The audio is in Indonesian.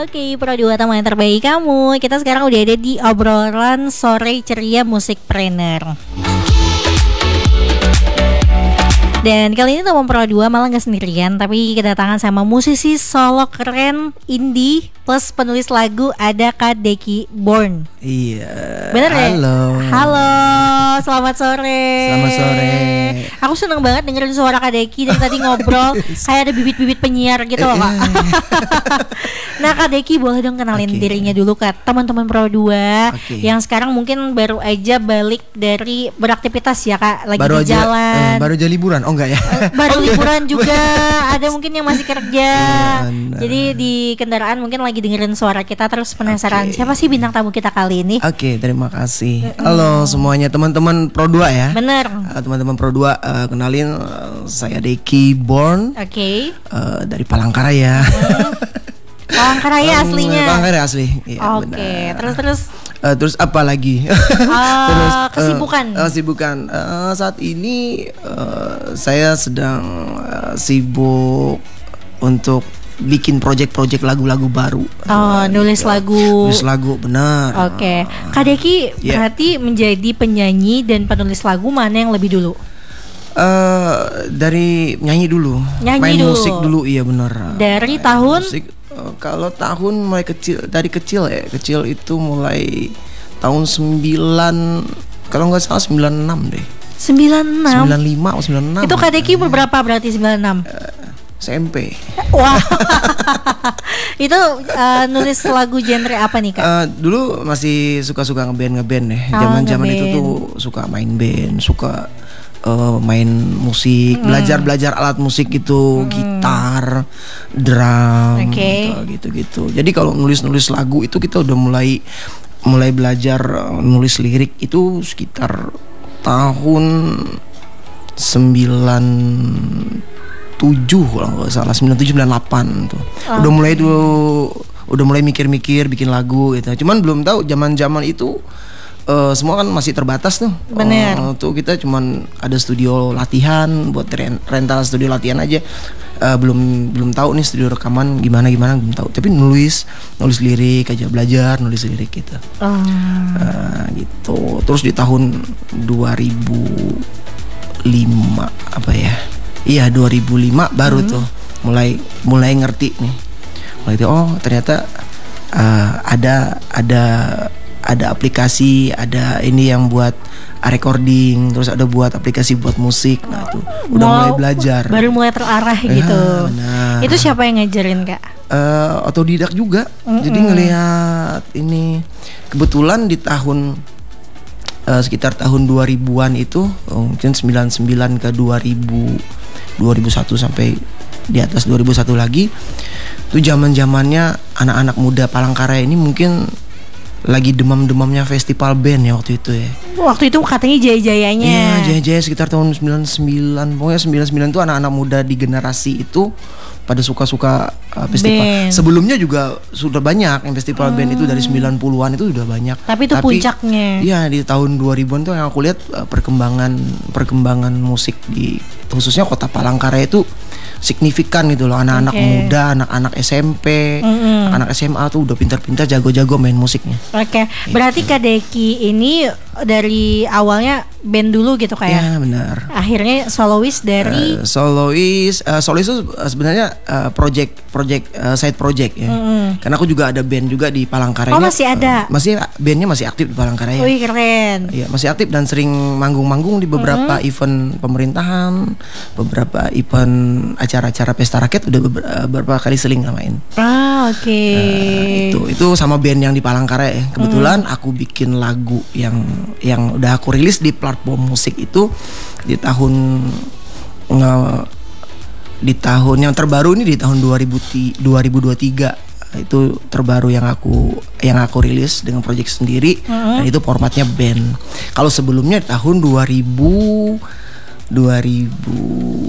Oke, Pro 2 teman terbaik kamu. Kita sekarang udah ada di obrolan sore ceria Musikpreneur. Dan kali ini teman Pro 2 malah gak sendirian, tapi kedatangan sama musisi solo keren indie plus penulis lagu, ada Kak Deki Born. Iya. Bener ya? Halo, selamat sore. Selamat sore. Aku seneng banget dengerin suara Kak Deki dari tadi ngobrol kayak ada bibit-bibit penyiar gitu loh, Kak. Nah, Kak Deki boleh dong kenalin dirinya dulu ke teman-teman Pro 2 yang sekarang mungkin baru aja balik dari beraktivitas ya, Kak, lagi baru di jalan. Baru aja liburan. Oh enggak ya? Baru liburan juga. Ada mungkin yang masih kerja. Jadi di kendaraan mungkin lagi dengerin suara kita terus penasaran siapa sih bintang tamu kita kali ini. Oke, terima kasih. Halo semuanya teman-teman Pro 2 ya. Bener. Teman-teman Pro 2, kenalin saya Deki Born. Dari Palangkaraya. Palangkaraya aslinya. Palangkaraya asli. Ya, Oke, terus apa lagi? Terus kesibukan. Kesibukan saat ini saya sedang sibuk untuk bikin project lagu-lagu baru. Nulis lagu. Nulis lagu, benar. Oke. Kak Deki berarti menjadi penyanyi dan penulis lagu mana yang lebih dulu? Dari nyanyi dulu. Main musik dulu, iya benar. Dari tahun? Musik, kalau tahun mulai dari kecil itu mulai tahun 9, kalau nggak salah 96 deh. 96? 95 atau 96. Itu Kak Deki berapa berarti 96? SMP. Wah. Itu nulis lagu genre apa nih, Kak? Dulu masih suka-suka ngeband deh. Zaman-zaman itu tuh suka main band, suka main musik, belajar alat musik gitu, gitar, drum, gitu. Jadi kalau nulis lagu itu kita udah mulai belajar nulis lirik itu sekitar tahun 97 kalau nggak salah, 97 98 tuh. Udah mulai mikir-mikir bikin lagu gitu. Cuman belum tahu zaman itu semua kan masih terbatas tuh. Bener. Tuh kita cuman ada studio latihan, buat rental studio latihan aja. Belum tahu nih studio rekaman gimana belum tahu. Tapi nulis lirik aja, belajar nulis lirik gitu. Gitu. Terus di tahun 2005 apa ya? Iya 2005 baru tuh mulai ngerti nih. Ternyata ada aplikasi, ada ini yang buat recording, terus ada buat aplikasi buat musik. Nah tuh udah mulai belajar. Baru mulai terarah gitu. Benar. Itu siapa yang ngajarin, Kak? Otodidak juga. Jadi ngelihat ini, kebetulan di tahun sekitar tahun 2000-an itu, mungkin 99 ke 2001 sampai di atas 2001 lagi. Itu zaman-zamannya anak-anak muda Palangkaraya ini mungkin lagi demam-demamnya festival band ya waktu itu ya. Waktu itu katanya jaya-jayanya. Iya, jaya-jaya sekitar tahun 99. Pokoknya 99 tuh anak-anak muda di generasi itu pada suka-suka festival. Band. Sebelumnya juga sudah banyak yang festival band itu dari 90-an itu sudah banyak. Tapi itu puncaknya. Iya, di tahun 2000-an tuh yang aku lihat perkembangan musik di khususnya Kota Palangkaraya itu signifikan gitu loh. Anak-anak muda, anak-anak SMP, anak SMA tuh udah pintar-pintar, jago-jago main musiknya. Berarti Kak Deki ini dari awalnya band dulu gitu kayak. Ya benar. Akhirnya solois dari solois itu sebenarnya side project ya. Karena aku juga ada band juga di Palangkaraya. Masih ada. Bandnya masih aktif di Palangkaraya. Wih, keren. Iya, masih aktif dan sering manggung-manggung di beberapa event pemerintahan, beberapa event acara-acara pesta rakyat udah beberapa kali seling main. Itu sama band yang di Palangkaraya ya. Kebetulan aku bikin lagu yang udah aku rilis di platform musik itu di tahun yang terbaru ini di tahun 2023 itu terbaru yang aku rilis dengan project sendiri dan itu formatnya band. Kalau sebelumnya tahun 2000